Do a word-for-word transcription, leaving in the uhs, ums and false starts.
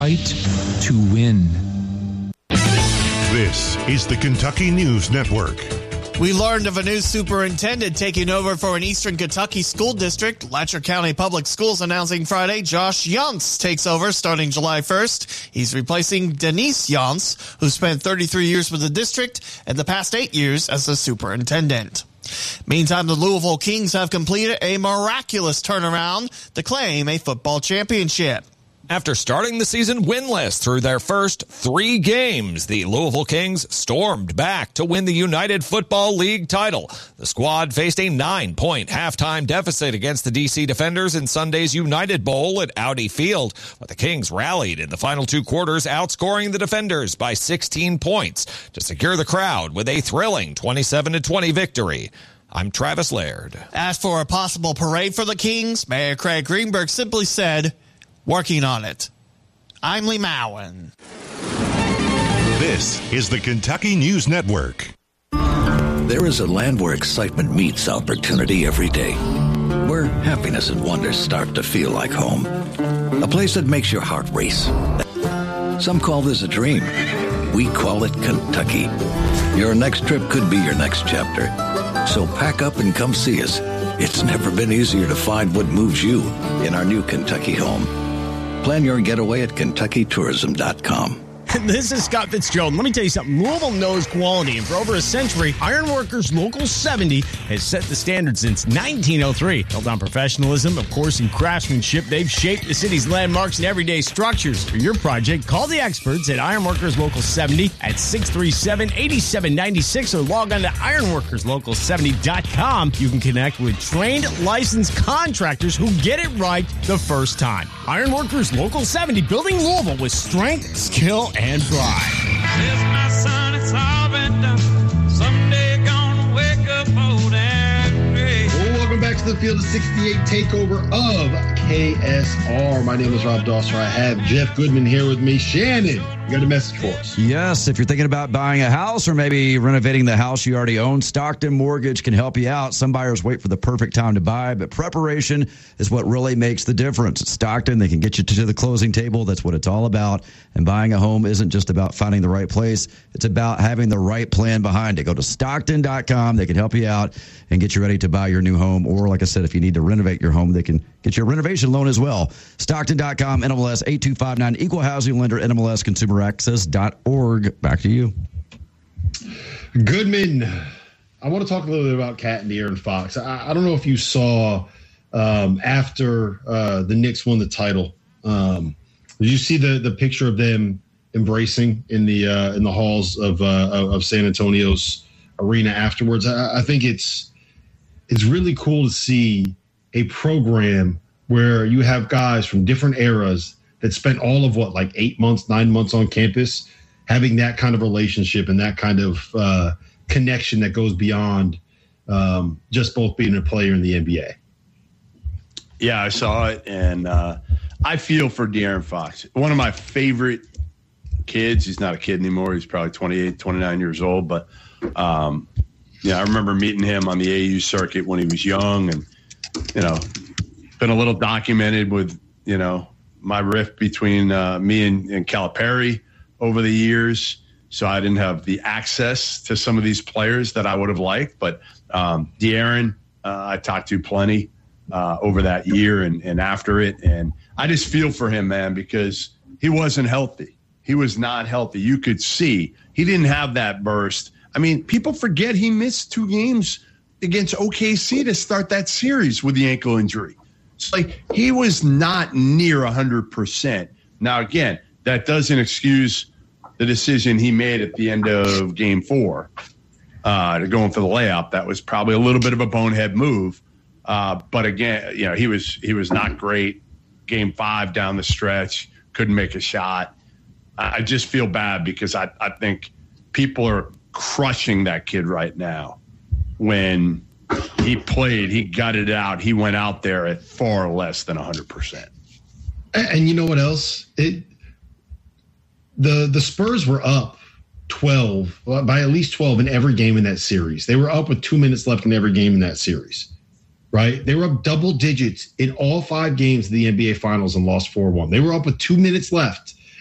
Right to win. This is the Kentucky News Network. We learned of a new superintendent taking over for an Eastern Kentucky school district. Letcher County Public Schools announcing Friday Josh Yance takes over starting July first. He's replacing Denise Yance, who spent thirty-three years with the district and the past eight years as the superintendent. Meantime, the Louisville Kings have completed a miraculous turnaround to claim a football championship. After starting the season winless through their first three games, the Louisville Kings stormed back to win the United Football League title. The squad faced a nine-point halftime deficit against the D C Defenders in Sunday's United Bowl at Audi Field, but the Kings rallied in the final two quarters, outscoring the Defenders by sixteen points to secure the crowd with a thrilling twenty-seven to twenty victory. I'm Travis Laird. As for a possible parade for the Kings, Mayor Craig Greenberg simply said, "Working on it." I'm Lee Mowen. This is the Kentucky News Network. There is a land where excitement meets opportunity every day, where happiness and wonder start to feel like home. A place that makes your heart race. Some call this a dream. We call it Kentucky. Your next trip could be your next chapter. So pack up and come see us. It's never been easier to find what moves you in our new Kentucky home. Plan your getaway at Kentucky Tourism dot com. This is Scott Fitzgerald. Let me tell you something. Louisville knows quality, and for over a century, Ironworkers Local seventy has set the standard since nineteen oh three. Built on professionalism, of course, and craftsmanship, they've shaped the city's landmarks and everyday structures. For your project, call the experts at Ironworkers Local seventy at six three seven, eight seven nine six or log on to ironworkers local seventy dot com. You can connect with trained, licensed contractors who get it right the first time. Ironworkers Local seventy, building Louisville with strength, skill, and pride. Says my son, it's all been done. Someday gonna wake up old and gray. Well, welcome back to the Field of sixty-eight takeover of K S R. My name is Rob Dosser. I have Jeff Goodman here with me. Shannon, you got a message for us? Yes, if you're thinking about buying a house or maybe renovating the house you already own, Stockton Mortgage can help you out. Some buyers wait for the perfect time to buy, but preparation is what really makes the difference. At Stockton, they can get you to the closing table. That's what it's all about. And buying a home isn't just about finding the right place. It's about having the right plan behind it. Go to Stockton dot com. They can help you out and get you ready to buy your new home. Or, like I said, if you need to renovate your home, they can get you a renovation loan as well. Stockton dot com, N M L S eight two five nine, Equal Housing Lender, N M L S Consumer Access dot org. Back to you. Goodman, I want to talk a little bit about Cat and De'Aaron Fox. I, I don't know if you saw um, after uh, the Knicks won the title. Um, did you see the the picture of them embracing in the uh, in the halls of uh, of San Antonio's arena afterwards? I, I think it's it's really cool to see a program where you have guys from different eras that spent all of what, like eight months, nine months on campus, having that kind of relationship and that kind of uh, connection that goes beyond um, just both being a player in the N B A. Yeah, I saw it, and uh, I feel for De'Aaron Fox. One of my favorite kids. He's not a kid anymore. He's probably twenty-eight, twenty-nine years old. But, um, yeah, I remember meeting him on the A U circuit when he was young and, you know, been a little documented with, you know, my rift between uh, me and, and Calipari over the years. So I didn't have the access to some of these players that I would have liked. But um, De'Aaron, uh, I talked to plenty uh, over that year and, and after it. And I just feel for him, man, because he wasn't healthy. He was not healthy. You could see he didn't have that burst. I mean, people forget he missed two games against O K C to start that series with the ankle injury. It's like he was not near one hundred percent. Now, again, that doesn't excuse the decision he made at the end of game four uh, to go in for the layup. That was probably a little bit of a bonehead move. Uh, but again, you know, he was he was not great. Game five down the stretch, couldn't make a shot. I just feel bad because I, I think people are crushing that kid right now. When he played, he gutted it out. He went out there at far less than one hundred percent. And, and you know what else? It the the Spurs were up twelve, by at least twelve in every game in that series. They were up with two minutes left in every game in that series, right? They were up double digits in all five games of the N B A Finals and lost four one. They were up with two minutes left